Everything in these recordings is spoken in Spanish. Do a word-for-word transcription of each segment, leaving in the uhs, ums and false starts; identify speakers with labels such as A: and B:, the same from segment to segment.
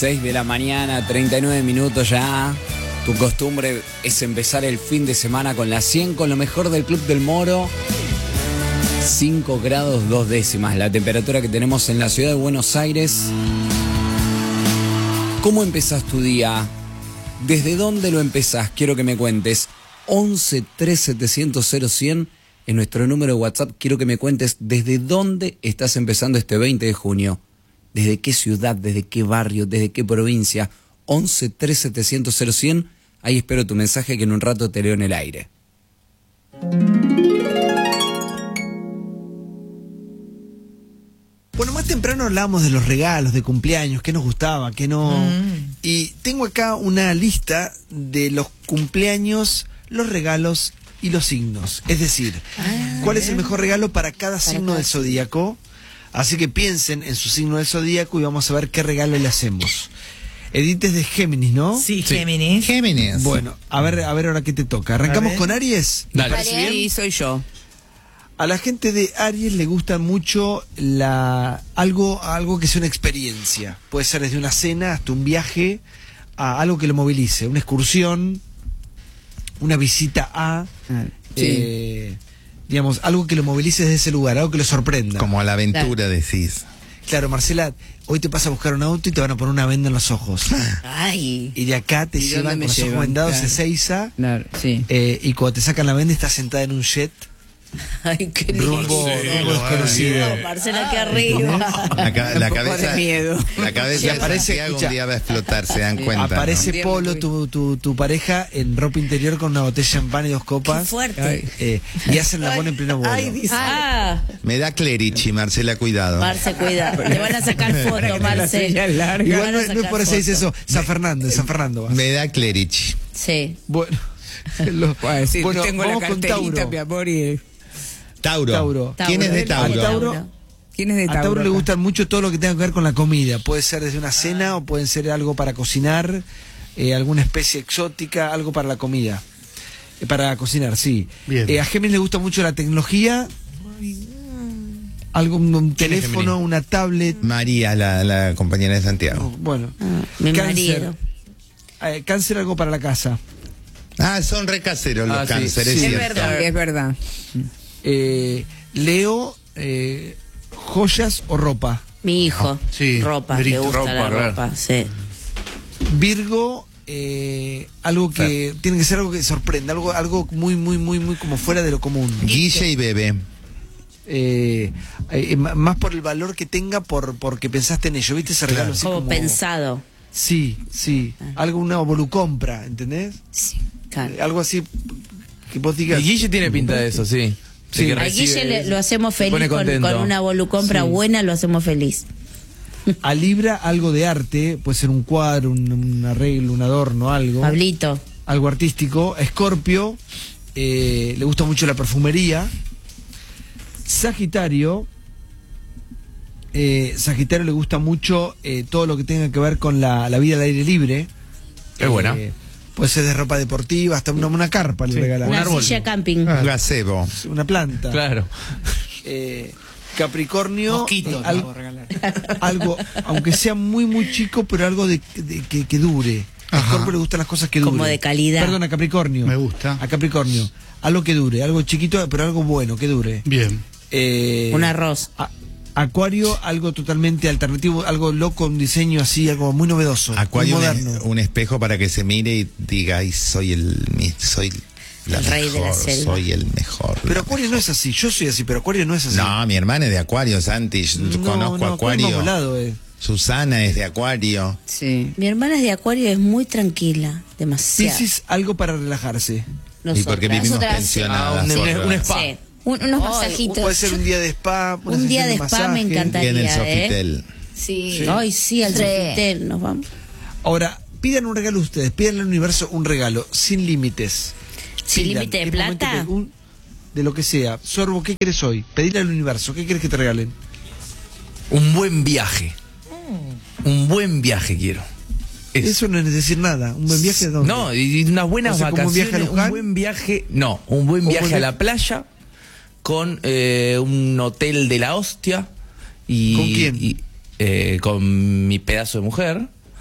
A: seis de la mañana, treinta y nueve minutos ya. Tu costumbre es empezar el fin de semana con la cien, con lo mejor del Club del Moro. cinco grados dos décimas, la temperatura que tenemos en la ciudad de Buenos Aires. ¿Cómo empezás tu día? ¿Desde dónde lo empezás? Quiero que me cuentes. once tres setecientos cero cien en nuestro número de WhatsApp. Quiero que me cuentes desde dónde estás empezando este veinte de junio. ¿Desde qué ciudad? ¿Desde qué barrio? ¿Desde qué provincia? once tres setecientos cero cien. Ahí espero tu mensaje que en un rato te leo en el aire.
B: Bueno, más temprano hablábamos de los regalos de cumpleaños, qué nos gustaba, qué no. Mm. Y tengo acá una lista de los cumpleaños, los regalos y los signos. Es decir, ah, cuál es el mejor regalo para cada para signo cada... del zodíaco. Así que piensen en su signo del zodíaco y vamos a ver qué regalo le hacemos. Edith es de Géminis, ¿no?
C: Sí, Géminis.
D: Sí. Géminis.
B: Bueno, a ver, a ver ahora qué te toca. ¿Arrancamos con Aries?
C: Dale. Sí, soy yo.
B: A la gente de Aries le gusta mucho la algo, algo que sea una experiencia. Puede ser desde una cena hasta un viaje, a algo que lo movilice. Una excursión, una visita a... Ah, sí. eh, digamos, algo que lo movilice desde ese lugar, algo que lo sorprenda.
D: Como a la aventura, claro. Decís.
B: Claro, Marcela, hoy te vas a buscar un auto y te van a poner una venda en los ojos.
C: Ay.
B: Y de acá te llevan con los ojos vendados, claro. Ezeiza.
C: Claro, sí.
B: Eh, y cuando te sacan la venda estás sentada en un jet.
C: Ay, qué lindo.
B: Rumbo, rumbo desconocido.
C: No, Marcela, qué arriba.
D: La, la cabeza
C: de miedo.
D: La cabeza de Santiago un día va a explotar, se dan cuenta.
B: Aparece
D: ¿no?
B: Polo, tu, tu, tu pareja, en ropa interior con una botella de champán y dos copas.
C: Qué fuerte.
B: Eh, y hacen la buena en pleno vuelo.
C: Ay, dice. Ah.
D: Me da clerici, Marcela, cuidado.
C: Marce, cuida. Te van a sacar foto, Marce.
B: Igual no, no es por eso dice eso. San Fernando, en San Fernando. Vas.
D: Me da clerici.
C: Sí.
B: Bueno, lo,
A: bueno, sí,
B: bueno
A: tengo
B: vamos
A: la
B: con Tauro.
A: Mi amor, y...
D: Tauro.
B: Tauro.
D: ¿Quién es de Tauro?
B: A Tauro,
A: ¿Quién es de Tauro?
B: A Tauro le gustan mucho todo lo que tenga que ver con la comida. Puede ser desde una cena o pueden ser algo para cocinar, eh, alguna especie exótica, algo para la comida. Eh, para cocinar, sí. Eh, a Géminis le gusta mucho la tecnología. Algo, un, un teléfono, una tablet.
D: María, la, la compañera de Santiago.
B: Bueno.
C: Ah, mi
B: cáncer. Eh, cáncer, algo para la casa.
D: Ah, son re caseros los
A: ah,
D: cánceres,
A: sí,
D: es
A: sí,
D: cierto.
A: Es verdad, es verdad.
B: Eh, Leo, eh, joyas o ropa.
C: Mi hijo, oh, sí, ropa, le gusta ropa, la ropa, ropa, sí.
B: Virgo, eh, algo que Fer. tiene que ser algo que sorprenda, algo, algo muy, muy, muy, muy como fuera de lo común.
D: Guille y Bebe.
B: Eh, eh, más por el valor que tenga, por porque pensaste en ello, ¿viste? Ese regalo
C: claro.
B: así
C: como,
B: como
C: pensado.
B: Sí, sí, ah. algo, una volucompra, ¿entendés?
C: Sí, claro.
B: Eh, algo así que vos digas.
A: Y Guille tiene pinta de eso, sí.
C: Sí, a Guille le, lo hacemos feliz con, con una volucompra sí. buena, lo hacemos feliz.
B: A Libra, algo de arte, puede ser un cuadro, un, un arreglo, un adorno, algo.
C: Pablito.
B: Algo artístico. A Escorpio, eh, le gusta mucho la perfumería. Sagitario, eh, Sagitario le gusta mucho eh, todo lo que tenga que ver con la, la vida al aire libre.
A: Es eh, buena.
B: Puede ser de ropa deportiva, hasta una, una carpa le sí. regalan.
C: Una
B: un
C: silla camping.
D: Ah. Un gazebo.
B: Una planta.
A: Claro.
B: Eh, Capricornio.
A: Mosquitos,
B: eh, algo, algo, aunque sea muy, muy chico, pero algo de, de que, que dure. A Escorpio le gustan las cosas que duren.
C: Como de calidad.
B: Perdón, a Capricornio.
E: Me gusta.
B: A Capricornio. Algo que dure, algo chiquito, pero algo bueno, que dure.
E: Bien.
B: Eh,
C: un arroz.
B: A, Acuario, algo totalmente alternativo, algo loco, un diseño así, algo muy novedoso.
D: Acuario,
B: muy moderno.
D: Un, un espejo para que se mire y diga, ay, soy el, soy la
C: el
D: mejor,
C: rey de la selva.
D: Soy el mejor.
B: Pero Acuario no es así, yo soy así, pero Acuario no es así.
D: No, mi hermana es de Acuario, Santi,
B: no,
D: conozco
B: no,
D: Acuario.
B: Volado, eh.
D: Susana es de Acuario.
C: Sí. Mi hermana es de Acuario, es muy tranquila, demasiado.
B: Piscis, algo para relajarse.
C: Nosotras.
D: Y porque vivimos
C: Nosotras,
D: pensionadas.
B: Ah, un,
D: un,
B: un spa.
C: Sí. Un, unos masajitos.
B: Puede ser un día de spa.
C: Un día de spa me encantaría.
D: En el Sofitel.
C: ¿eh? Sí. sí. Ay, sí, al sí. Sofitel nos vamos.
B: Ahora, pidan un regalo ustedes, pidan al universo un regalo, sin límites.
C: ¿Sin límite de plata?
B: Un, de lo que sea. Sorbo, ¿qué querés hoy? Pedirle al universo, ¿qué querés que te regalen?
A: Un buen viaje. Mm. Un buen viaje quiero.
B: Eso. Eso no es decir nada. ¿Un buen viaje de dónde?
A: No, y unas buenas o sea, vacaciones. ¿Un, viaje a un buen viaje, no, un buen viaje buen a la playa con eh, un hotel de la hostia. Y,
B: ¿Con quién?
A: Y, eh, con mi pedazo de mujer.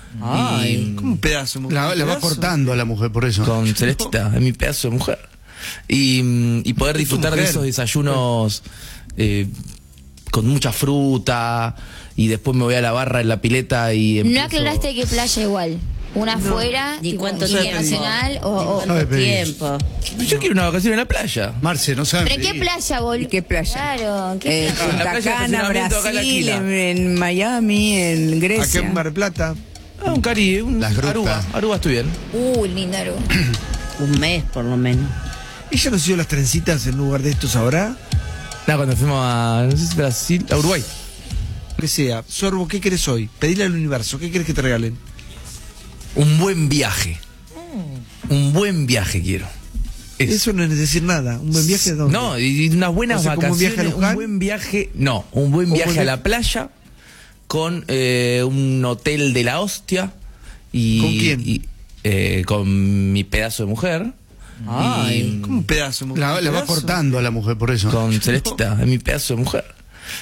B: Ay, como un pedazo de mujer.
D: La, la va cortando a la mujer, por eso.
E: Con Celestita, es mi pedazo de mujer. Y, y poder disfrutar de esos desayunos eh, con mucha fruta, y después me voy a la barra en la pileta y empiezo...
F: No aclaraste qué playa igual. Una
C: No.
F: afuera,
C: ¿Y
F: tipo,
C: cuánto tiempo?
F: internacional o, o-
C: ¿Cuánto tiempo?
E: Yo quiero una vacación en la playa.
D: Marce, no saben.
F: ¿Pero en qué playa, boludo?
G: ¿Qué playa?
F: Claro, ¿qué
G: En
F: playa?
E: la
G: Punta
E: playa de
G: Cana,
E: estacionamiento acá en la
G: Brasil,
E: esquina.
G: en, en Miami, en
B: Aquí
G: Grecia.
B: en Mar del Plata.
E: Ah, un Caribe, un
D: Las grutas.
E: Aruba. Aruba estoy bien.
F: Uh, linda.
C: Un mes por lo menos.
B: ¿Ella nos hizo las trencitas en lugar de estos ahora?
E: Nada, cuando fuimos a, no sé si Brasil, a Uruguay.
B: Que sea, Sorbo, ¿qué querés hoy? Pedile al universo, ¿qué querés que te regalen?
E: Un buen viaje. Un buen viaje quiero. Eso.
B: Eso no es decir nada. ¿Un buen viaje a dónde?
E: No, y y unas buenas
B: O sea, como un
E: vacaciones.
B: viaje a Luján.
E: Un buen viaje. No, un buen
B: Un
E: viaje
B: buen
E: a
B: vi-
E: la playa con eh, un hotel de la hostia. Y,
B: ¿Con quién?
E: y, eh, con mi pedazo de mujer.
C: Ay.
E: Y
B: Como un pedazo de mujer.
D: La, la va
B: ¿Pedazo?
D: cortando a la mujer, por eso.
E: con Celestita, es mi pedazo de mujer.